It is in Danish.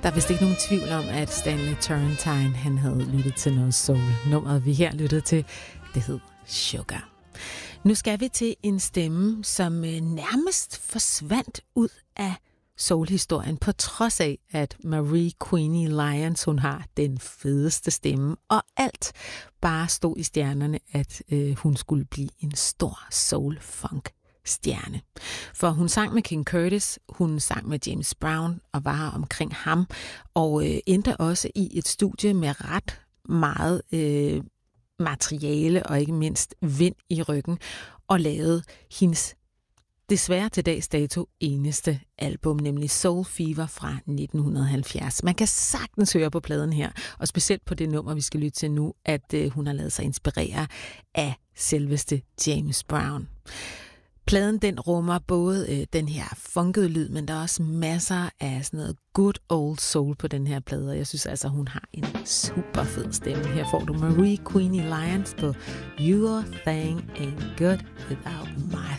Der er vist ikke nogen tvivl om, at Stanley Turrentine han havde lyttet til noget soul. Nummeret vi her lyttede til, det hed Sugar. Nu skal vi til en stemme, som nærmest forsvandt ud af soulhistorien, på trods af, at Marie Queenie Lyons, hun har den fedeste stemme, og alt bare stod i stjernerne, at hun skulle blive en stor soul-funk stjerne. For hun sang med King Curtis, hun sang med James Brown og var omkring ham, og endte også i et studie med ret meget materiale og ikke mindst vind i ryggen, og lavede hendes desværre til dags dato eneste album, nemlig Soul Fever fra 1970. Man kan sagtens høre på pladen her, og specielt på det nummer, vi skal lytte til nu, at hun har lavet sig inspirere af selveste James Brown. Pladen den rummer både den her funkede lyd, men der er også masser af sådan noget good old soul på den her plade, og jeg synes altså, hun har en super fed stemme. Her får du Marie Queenie Lyons på Your Thing Ain't Good Without Mine.